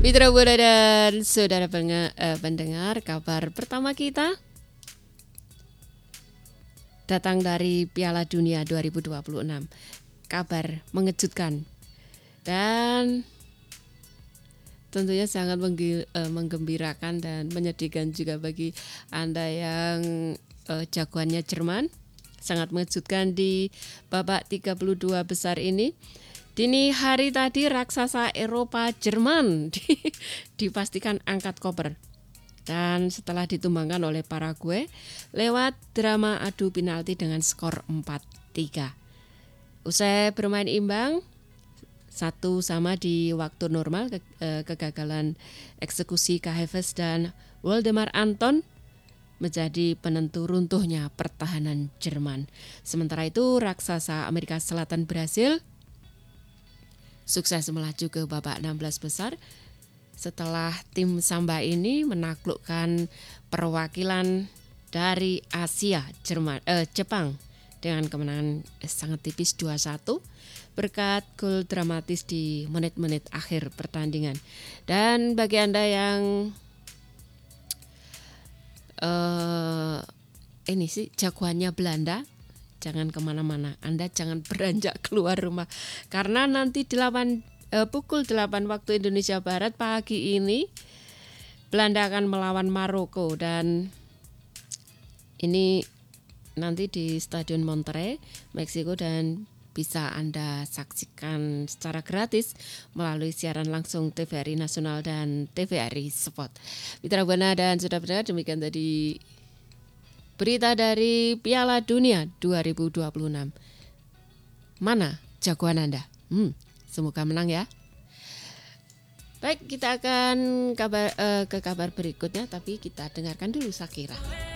Mitra Buana dan saudara pendengar, kabar pertama kita datang dari Piala Dunia 2026. Kabar mengejutkan dan tentunya sangat menggembirakan dan menyedihkan juga bagi Anda yang jagoannya Jerman. Sangat mengejutkan di babak 32 besar ini. Dini hari tadi raksasa Eropa Jerman dipastikan angkat koper. Dan setelah ditumbangkan oleh Paraguay lewat drama adu penalti dengan skor 4-3. Usai bermain imbang 1-1 di waktu normal, kegagalan eksekusi Kai Havertz dan Waldemar Anton menjadi penentu runtuhnya pertahanan Jerman. Sementara itu raksasa Amerika Selatan Brasil sukses melaju ke babak 16 besar setelah tim Samba ini menaklukkan perwakilan dari Asia Jepang dengan kemenangan sangat tipis 2-1 berkat gol dramatis di menit-menit akhir pertandingan. Dan bagi Anda yang ini sih jagoannya Belanda, jangan kemana-mana, Anda jangan beranjak keluar rumah karena nanti pukul 8 waktu Indonesia Barat pagi ini Belanda akan melawan Maroko dan ini nanti di Stadion Monterrey, Meksiko dan bisa Anda saksikan secara gratis melalui siaran langsung TVRI Nasional dan TVRI Sport. Mitra Buana dan saudara pendengar, demikian tadi berita dari Piala Dunia 2026. Mana jagoan Anda? Semoga menang ya. Baik, kita akan ke kabar berikutnya, tapi kita dengarkan dulu Shakira.